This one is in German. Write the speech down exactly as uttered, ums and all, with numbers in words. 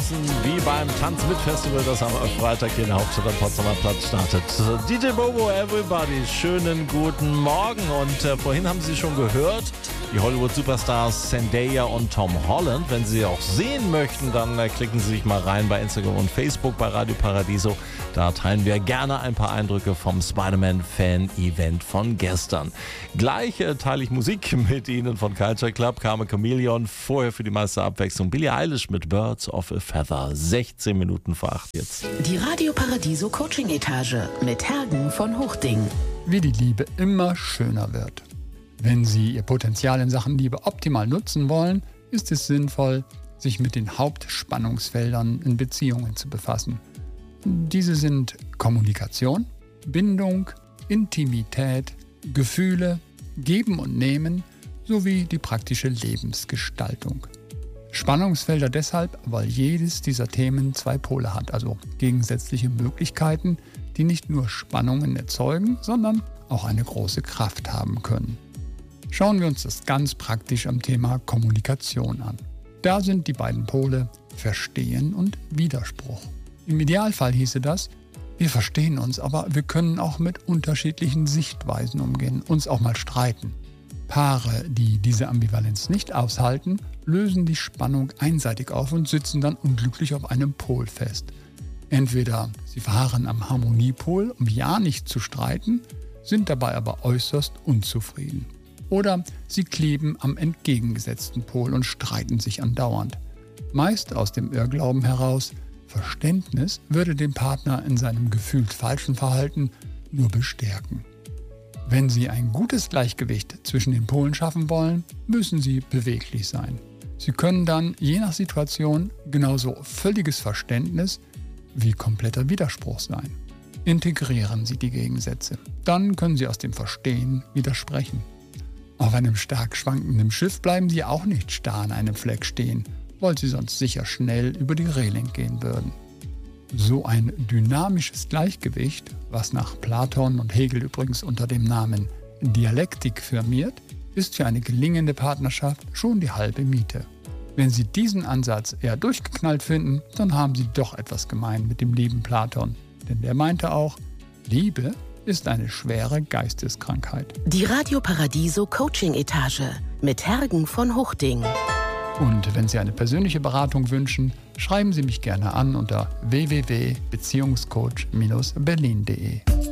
tanzen wie beim Tanz mit Festival, das am Freitag hier in der Hauptstadt am Potsdamer Platz startet. D J Bobo, everybody, schönen guten Morgen. Und äh, vorhin haben Sie schon gehört, die Hollywood-Superstars Zendaya und Tom Holland. Wenn Sie auch sehen möchten, dann äh, klicken Sie sich mal rein bei Instagram und Facebook bei Radio Paradiso. Da teilen wir gerne ein paar Eindrücke vom Spider-Man-Fan-Event von gestern. Gleich äh, teile ich Musik mit Ihnen von Culture Club, Carmen Chameleon. Vorher für die meiste Abwechslung Billie Eilish mit Birds of a Feather. sechzehn Minuten vor acht jetzt. Die Radio Paradiso Coaching-Etage mit Hergen von Hochding. Wie die Liebe immer schöner wird. Wenn Sie Ihr Potenzial in Sachen Liebe optimal nutzen wollen, ist es sinnvoll, sich mit den Hauptspannungsfeldern in Beziehungen zu befassen. Diese sind Kommunikation, Bindung, Intimität, Gefühle, Geben und Nehmen sowie die praktische Lebensgestaltung. Spannungsfelder deshalb, weil jedes dieser Themen zwei Pole hat, also gegensätzliche Möglichkeiten, die nicht nur Spannungen erzeugen, sondern auch eine große Kraft haben können. Schauen wir uns das ganz praktisch am Thema Kommunikation an. Da sind die beiden Pole Verstehen und Widerspruch. Im Idealfall hieße das, wir verstehen uns, aber wir können auch mit unterschiedlichen Sichtweisen umgehen, uns auch mal streiten. Paare, die diese Ambivalenz nicht aushalten, lösen die Spannung einseitig auf und sitzen dann unglücklich auf einem Pol fest. Entweder sie verharren am Harmoniepol, um ja nicht zu streiten, sind dabei aber äußerst unzufrieden. Oder sie kleben am entgegengesetzten Pol und streiten sich andauernd. Meist aus dem Irrglauben heraus, Verständnis würde den Partner in seinem gefühlt falschen Verhalten nur bestärken. Wenn Sie ein gutes Gleichgewicht zwischen den Polen schaffen wollen, müssen Sie beweglich sein. Sie können dann je nach Situation genauso völliges Verständnis wie kompletter Widerspruch sein. Integrieren Sie die Gegensätze. Dann können Sie aus dem Verstehen widersprechen. Auf einem stark schwankenden Schiff bleiben Sie auch nicht starr an einem Fleck stehen, weil Sie sonst sicher schnell über die Reling gehen würden. So ein dynamisches Gleichgewicht, was nach Platon und Hegel übrigens unter dem Namen Dialektik firmiert, ist für eine gelingende Partnerschaft schon die halbe Miete. Wenn Sie diesen Ansatz eher durchgeknallt finden, dann haben Sie doch etwas gemein mit dem lieben Platon. Denn der meinte auch, Liebe ist eine schwere Geisteskrankheit. Die Radio Paradiso Coaching-Etage mit Hergen von Hochding. Und wenn Sie eine persönliche Beratung wünschen, schreiben Sie mich gerne an unter w w w punkt beziehungscoach Bindestrich berlin punkt de.